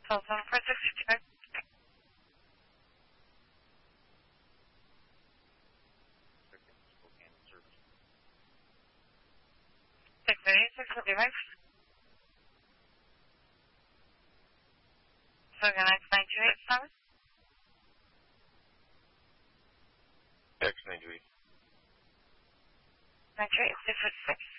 Telephone for 655. 655. So again, it's 9287. X 98. 9866.